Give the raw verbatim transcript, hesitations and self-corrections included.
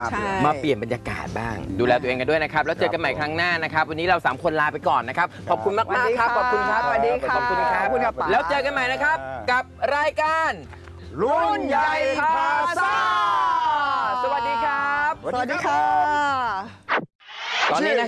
มาเปลี่ยนบรรยากาศบ้างดูแลตัวเองกันด้วยนะครับแล้วเจอกันใหม่ครั้งหน้านะครับวันนี้เราสามคนลาไปก่อนนะครับขอบคุณมากมากครับขอบคุณครับสวัสดีค่ะขอบคุณครับแล้วเจอกันใหม่นะครับกับรายการรุ่นใหญ่พาซ่าสวัสดีครับสวัสดีค่ะตอนนี้นะครับ